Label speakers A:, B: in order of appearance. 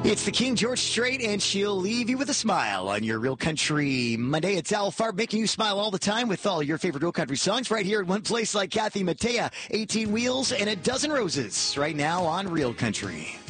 A: It's the King George Strait, and she'll leave you with a smile on your Real Country Monday. It's Al Farb making you smile all the time with all your favorite Real Country songs right here at one place like Kathy Mattea, 18 Wheels and a Dozen Roses right now on Real Country.